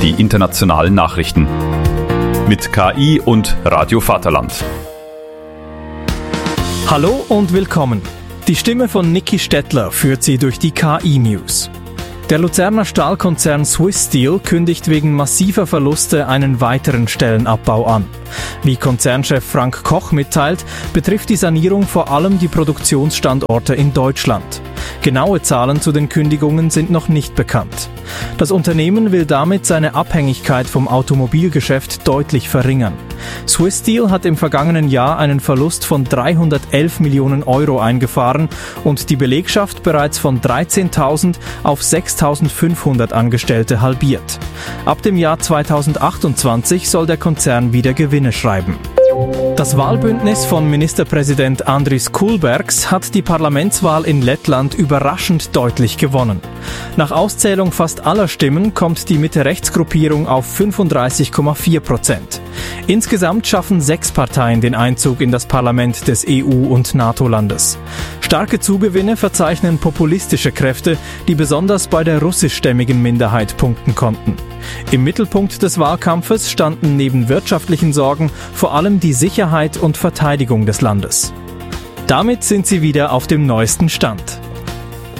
die internationalen Nachrichten. Mit KI und Radio Vaterland. Hallo und willkommen. Die Stimme von Niki Stettler führt Sie durch die KI-News. Der Luzerner Stahlkonzern Swiss Steel kündigt wegen massiver Verluste einen weiteren Stellenabbau an. Wie Konzernchef Frank Koch mitteilt, betrifft die Sanierung vor allem die Produktionsstandorte in Deutschland. Genaue Zahlen zu den Kündigungen sind noch nicht bekannt. Das Unternehmen will damit seine Abhängigkeit vom Automobilgeschäft deutlich verringern. Swiss Steel hat im vergangenen Jahr einen Verlust von 311 Millionen Euro eingefahren und die Belegschaft bereits von 13.000 auf 6.500 Angestellte halbiert. Ab dem Jahr 2028 soll der Konzern wieder Gewinne schreiben. Das Wahlbündnis von Ministerpräsident Andris Kulbergs hat die Parlamentswahl in Lettland überraschend deutlich gewonnen. Nach Auszählung fast aller Stimmen kommt die Mitte-Rechts-Gruppierung auf 35,4%. Insgesamt schaffen 6 Parteien den Einzug in das Parlament des EU- und NATO-Landes. Starke Zugewinne verzeichnen populistische Kräfte, die besonders bei der russischstämmigen Minderheit punkten konnten. Im Mittelpunkt des Wahlkampfes standen neben wirtschaftlichen Sorgen vor allem die Sicherheit und Verteidigung des Landes. Damit sind Sie wieder auf dem neuesten Stand.